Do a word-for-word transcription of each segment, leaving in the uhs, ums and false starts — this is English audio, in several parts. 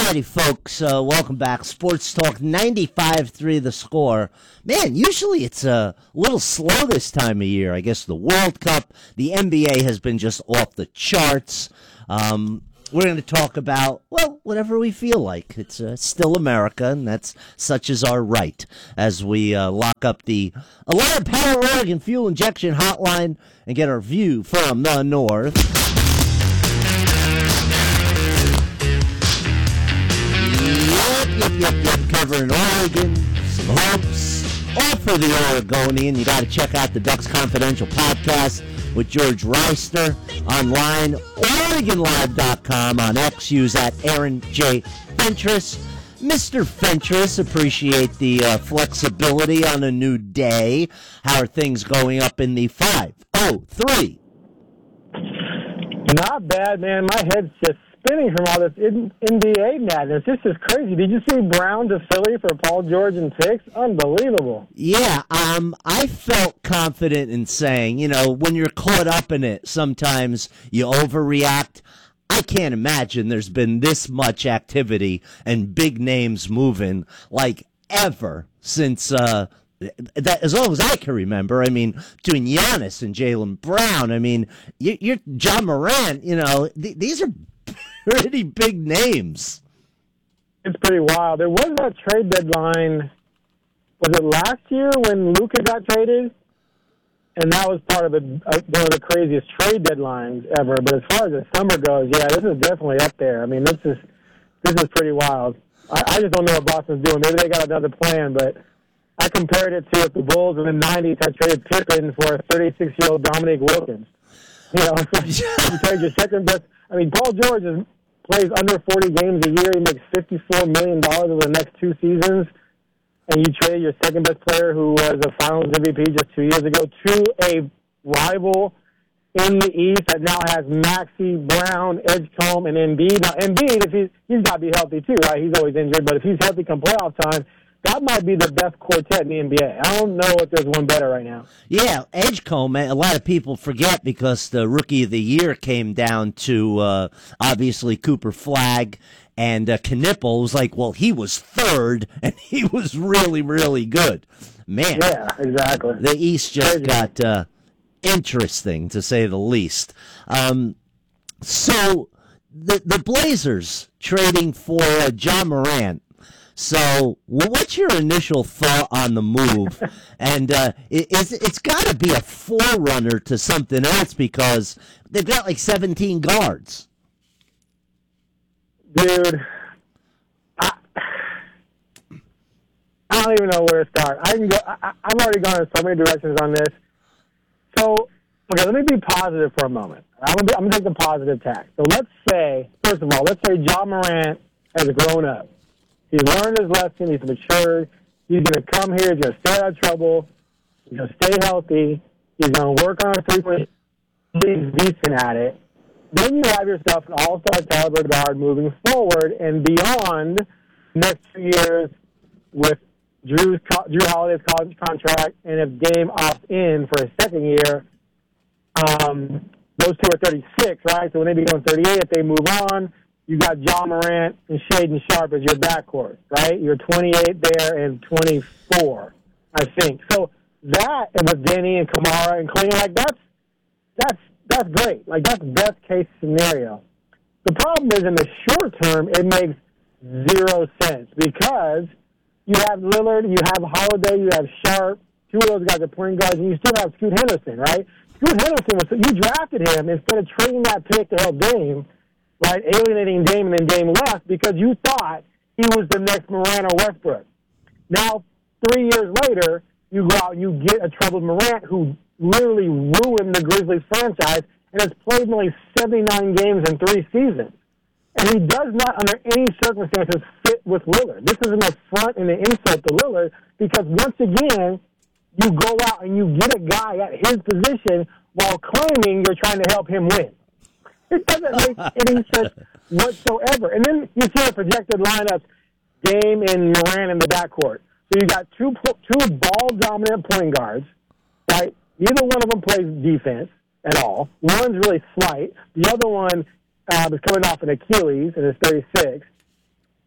Alrighty, folks, uh, welcome back. Sports Talk ninety-five three The Score. Man, usually it's a little slow this time of year. I guess the World Cup, the N B A has been just off the charts. Um, we're going to talk about, well, whatever we feel like. It's uh, still America, and that's such is our right as we uh, lock up the Alliant Power Oregon Fuel Injection Hotline and get our view from the north. Yep, yep, yep, covering Oregon, some hopes, all for the Oregonian. You got to check out the Ducks Confidential podcast with George Reister online, Oregon Live dot com, on X, use at Aaron J. Fentress. Mister Fentress, appreciate the uh, flexibility on a new day. How are things going up in the five oh three? Not bad, man. My head's just spinning from all this N B A madness. This is crazy. Did you see Brown to Philly for Paul George and six? Unbelievable. Yeah, um, I felt confident in saying, you know, when you're caught up in it, sometimes you overreact. I can't imagine there's been this much activity and big names moving like ever since uh that, as long as I can remember. I mean, between Giannis and Jaylen Brown, I mean, you, you're John Morant, you know, th- these are pretty big names. It's pretty wild. There was that trade deadline, was it last year when Luka got traded? And that was part of the, uh, one of the craziest trade deadlines ever. But as far as the summer goes, yeah, this is definitely up there. I mean, this is this is pretty wild. I, I just don't know what Boston's doing. Maybe they got another plan, but I compared it to if the Bulls in the nineties had traded Pippen for a thirty-six-year-old Dominique Wilkins. You know, you trade your second best. I mean, Paul George is, plays under forty games a year. He makes fifty-four million dollars over the next two seasons. And you trade your second-best player, who was a Finals M V P just two years ago, to a rival in the East that now has Maxey, Brown, Edgecombe, and Embiid. Now, Embiid, if he's, he's got to be healthy too, right? He's always injured. But if he's healthy come playoff time, that might be the best quartet in the N B A. I don't know if there's one better right now. Yeah, Edgecombe, a lot of people forget because the Rookie of the Year came down to, uh, obviously, Cooper Flagg. And uh, Knipple was like, well, he was third, and he was really, really good. Man. Yeah, exactly. The East just Crazy. got uh, interesting, to say the least. Um, so the the Blazers trading for uh, John Morant. So what's your initial thought on the move? And uh, it, it's, it's got to be a forerunner to something else because they've got like seventeen guards. Dude, I, I don't even know where to start. I can go. I, I've already gone in so many directions on this. So, okay, let me be positive for a moment. I'm gonna, be, I'm gonna take the positive tack. So let's say, first of all, let's say John Morant has grown up. He's learned his lesson. He's matured. He's gonna come here. He's gonna stay out of trouble. He's gonna stay healthy. He's gonna work on a three-point. He's decent at it. Then you have yourself an all-star caliber guard moving forward and beyond next two years with Drew's, Drew Holiday's college contract, and if Dame opts in for his second year, um, those two are thirty-six, right? So when they become thirty-eight, if they move on, you got John Morant and Shaedon Sharpe as your backcourt, right? You're twenty-eight there and twenty-four, I think. So that, and with Denny and Kamara and Clinton, like that's that's. That's great. Like, that's best case scenario. The problem is in the short term, it makes zero sense because you have Lillard, you have Holiday, you have Sharp, two of those guys are point guards, and you still have Scoot Henderson, right? Scoot Henderson, was, you drafted him instead of trading that pick to help Dame, right, alienating Dame, and then Dame left because you thought he was the next Morant or Westbrook. Now, three years later, you go out and you get a troubled Morant who literally ruined the Grizzlies franchise and has played only seventy-nine games in three seasons. And he does not, under any circumstances, fit with Lillard. This is an affront and an insult to Lillard because, once again, you go out and you get a guy at his position while claiming you're trying to help him win. It doesn't make any sense whatsoever. And then you see the projected lineups, Dame and Morant in the backcourt. So you got two two ball-dominant point guards, right? Neither one of them plays defense at all. One's really slight. The other one uh, is coming off an Achilles and is thirty-six.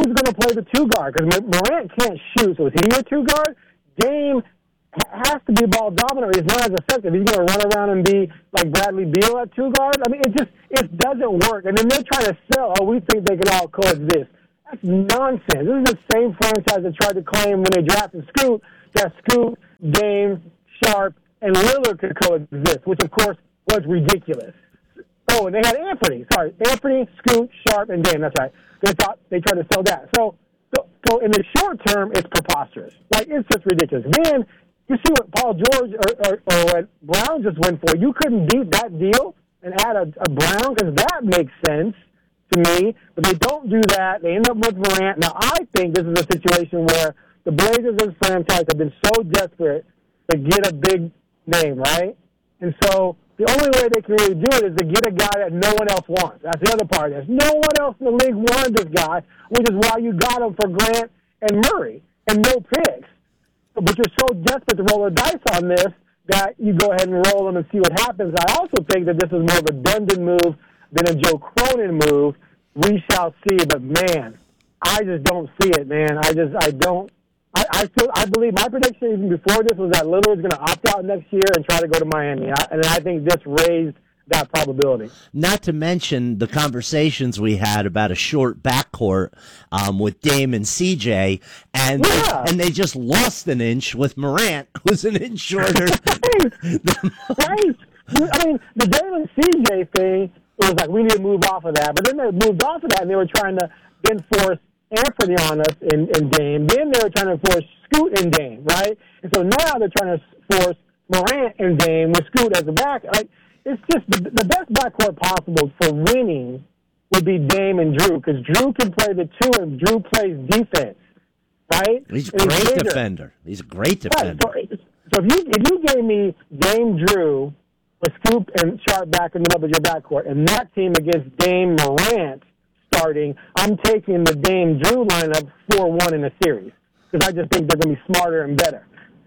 who's going to play the two guard? Because Morant can't shoot, so is he your two guard? Dame has to be ball dominant. He's not as effective. He's going to run around and be like Bradley Beal at two guard. I mean, it just it doesn't work. And then they're trying to sell. Oh, we think they can all coexist. That's nonsense. This is the same franchise that tried to claim when they drafted Scoot that Scoot, Dame, Sharp, and Lillard could coexist, which of course was ridiculous. Oh, and they had Anthony. Sorry, Anthony, Scoot, Sharp, and Dame. That's right. They thought they tried to sell that. So, so, so in the short term, it's preposterous. Like it's just ridiculous. Then you see what Paul George or, or, or what Brown just went for. You couldn't beat that deal and add a, a Brown because that makes sense to me. But they don't do that. They end up with Morant. Now I think this is a situation where the Blazers as a franchise have been so desperate to get a big name, right? And so the only way they can really do it is to get a guy that no one else wants. That's the other part of this. No one else in the league wanted this guy, which is why you got him for Grant and Murray and no picks. But you're so desperate to roll the dice on this that you go ahead and roll them and see what happens. I also think that this is more of a Dundon move than a Joe Cronin move. We shall see. But, man, I just don't see it, man. I just I don't. I, I still I believe my prediction even before this was that Lillard's going to opt out next year and try to go to Miami. I, and I think this raised that probability. Not to mention the conversations we had about a short backcourt um, with Dame and C J, and yeah. and they just lost an inch with Morant, who's an inch shorter. right. right. I mean, the Dame and C J thing, it was like we need to move off of that. But then they moved off of that, and they were trying to then force Anthony on us in, in Dame. Then they were trying to force Scoot in Dame, right? And so now they're trying to force Morant in Dame with Scoot as a back. Like, it's just the, the best backcourt possible for winning would be Dame and Drew, because Drew can play the two and Drew plays defense, right? He's a and great he's defender. He's a great defender. Right. So, so if you if you gave me Dame Drew with Scoop and Sharp back in the middle of your backcourt, and that team against Dame Morant starting, I'm taking the Dame Drew lineup four one in the series because I just think they're going to be smarter and better.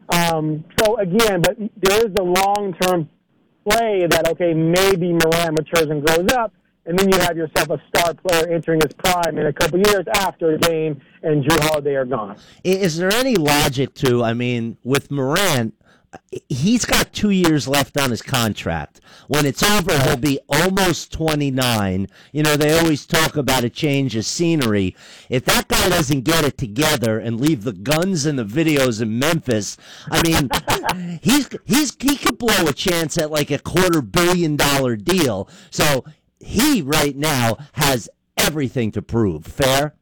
Um, so, again, but there is the long-term play that, okay, maybe Morant matures and grows up, and then you have yourself a star player entering his prime in a couple years after Dame and Drew Holiday are gone. Is there any logic to, I mean, with Morant, he's got two years left on his contract. When it's over, he'll be almost twenty-nine. You know, they always talk about a change of scenery. If that guy doesn't get it together and leave the guns and the videos in Memphis, I mean, he's he's he could blow a chance at like a quarter billion dollar deal. So he right now has everything to prove. Fair?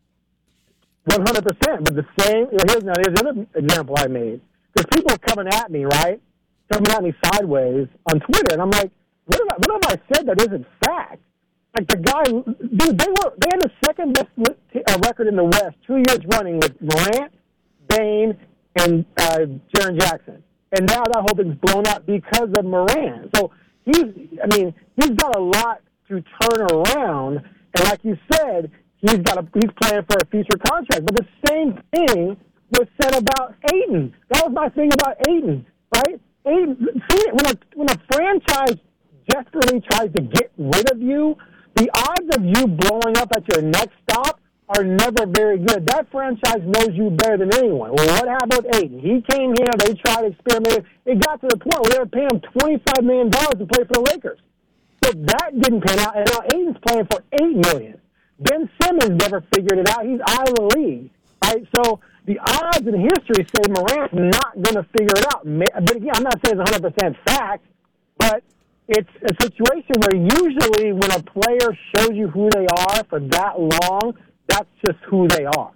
one hundred percent. But the same, here's, now, here's another example I made. Because people are coming at me, right? Coming at me sideways on Twitter, and I'm like, what have I, what have I said that isn't fact? Like the guy, dude, they were they had the second best uh, record in the West two years running with Morant, Bane, and uh, Jaren Jackson, and now that whole thing's blown up because of Morant. So he's, I mean, he's got a lot to turn around, and like you said, he's got a he's playing for a future contract. But the same thing was said about Ayton. That was my thing about Ayton, right? Ayton, see, when a when a franchise desperately tries to get rid of you, the odds of you blowing up at your next stop are never very good. That franchise knows you better than anyone. Well, what happened with Ayton? He came here, they tried to experiment. It got to the point where they were paying him twenty-five million dollars to play for the Lakers. So that didn't pan out, and now Ayton's playing for eight million dollars. Ben Simmons never figured it out. He's out of the league, right? So the odds in history say Morant's not going to figure it out. But again, I'm not saying it's one hundred percent fact, but it's a situation where usually when a player shows you who they are for that long, that's just who they are.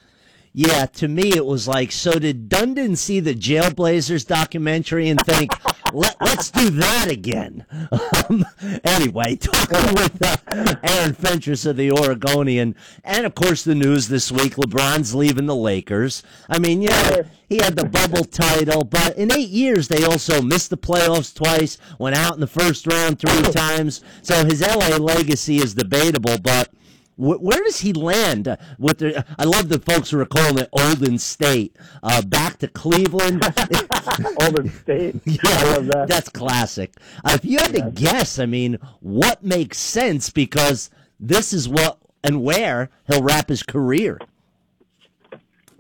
Yeah, to me it was like, so did Dundon see the Jailblazers documentary and think, Let, let's do that again? Um, anyway, talking with uh, Aaron Fentress of the Oregonian, and of course the news this week, LeBron's leaving the Lakers. I mean, yeah, he had the bubble title, but in eight years they also missed the playoffs twice, went out in the first round three times, so his L A legacy is debatable, but where does he land? Uh, with the, I love the folks who are calling it Olden State. Uh, back to Cleveland. Olden State. Yeah, I love that. That's classic. Uh, if you had to guess, I mean, what makes sense? Because this is what and where he'll wrap his career.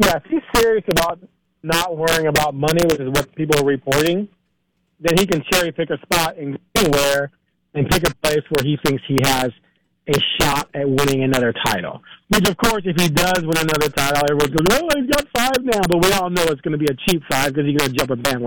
yeah, if he's serious about not worrying about money, which is what people are reporting, then he can cherry pick a spot and go anywhere and pick a place where he thinks he has a shot at winning another title. Which, of course, if he does win another title, everyone's going, oh, he's got five now. But we all know it's going to be a cheap five because he's going to jump a bandwagon.